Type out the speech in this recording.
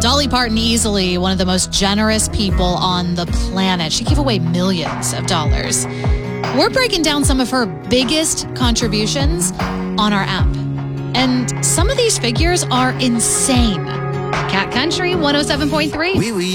Dolly Parton, easily one of the most generous people on the planet. She gave away millions of dollars. We're breaking down some of her biggest contributions on our app. And some of these figures are insane. Cat Country 107.3.